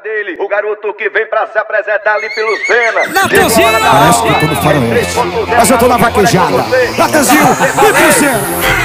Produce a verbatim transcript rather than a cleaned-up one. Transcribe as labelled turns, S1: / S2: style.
S1: dele, o garoto que vem pra se apresentar ali pelo Sena.
S2: Natanzinho!
S3: Parece que eu tô no faroeste, mas eu tô na vaquejada. Natanzinho, vem pro Sena.